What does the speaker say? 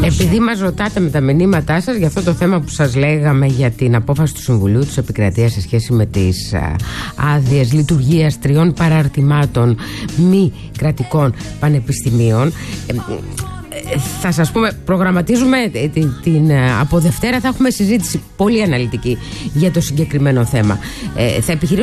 Επειδή μας ρωτάτε με τα μηνύματά σας για αυτό το θέμα που σας λέγαμε για την απόφαση του Συμβουλίου της Επικρατείας σε σχέση με τις άδειες λειτουργίας 3 παραρτημάτων μη κρατικών πανεπιστημίων, θα σας πούμε, προγραμματίζουμε από Δευτέρα θα έχουμε συζήτηση πολύ αναλυτική για το συγκεκριμένο θέμα. Θα επιχειρήσουμε